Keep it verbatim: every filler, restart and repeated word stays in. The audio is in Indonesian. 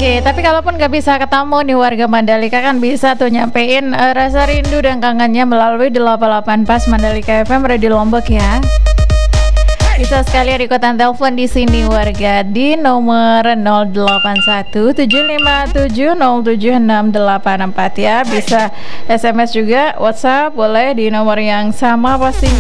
Oke, tapi kalaupun nggak bisa ketemu nih warga Mandalika kan bisa tuh nyampein uh, rasa rindu dan kangennya melalui delapan puluh delapan Pas Mandalika F M Radio Lombok ya. Bisa sekalian ikutan telepon di sini warga di nomor nol delapan satu tujuh lima tujuh nol tujuh enam delapan empat ya. Bisa S M S juga, WhatsApp boleh di nomor yang sama pastinya.